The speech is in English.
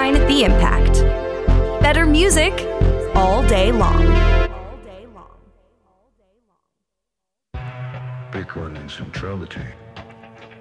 99 The Impact. Better music all day long. Big one in Centrality.